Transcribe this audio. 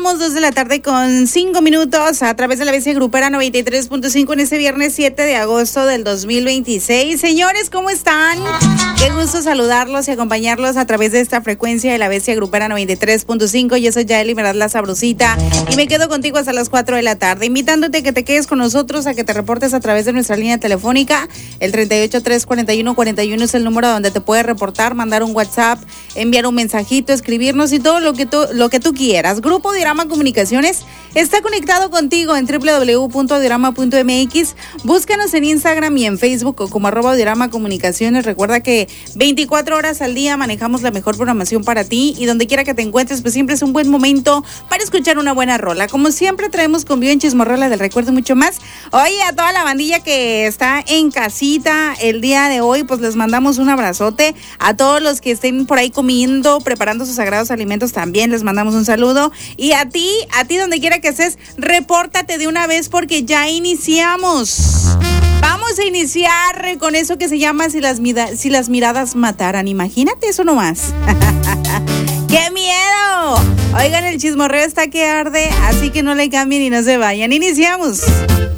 Iniciamos 2:05 a través de la BC Grupera 93.5 en este viernes 7 de agosto del 2026. Señores, ¿cómo están? Qué gusto saludarlos y acompañarlos a través de esta frecuencia de la BC Grupera 93.5. Yo soy Yaeli Meraz, la sabrosita, y me quedo contigo hasta las 4 de la tarde, invitándote a que te quedes con nosotros, a que te reportes a través de nuestra línea telefónica. El 38-341-41 es el número donde te puedes reportar, mandar un WhatsApp, enviar un mensajito, escribirnos y todo lo que tú quieras. Grupo Diorama Comunicaciones está conectado contigo en www.diorama.mx. Búscanos en Instagram y en Facebook como @Diorama Comunicaciones. Recuerda que 24 horas al día manejamos la mejor programación para ti, y donde quiera que te encuentres, pues siempre es un buen momento para escuchar una buena rola. Como siempre traemos convivo en Chismorrola del Recuerdo y mucho más. Oye, a toda la bandilla que está en casita el día de hoy, pues les mandamos un abrazote. A todos los que estén por ahí comiendo, preparando sus sagrados alimentos, también les mandamos un saludo. Y a ti donde quiera que estés, repórtate de una vez porque ya iniciamos. Vamos a iniciar con eso que se llama Si las miradas mataran. Imagínate eso nomás. ¡Qué miedo! Oigan, el chismorreo está que arde, así que no le cambien y no se vayan. Iniciamos.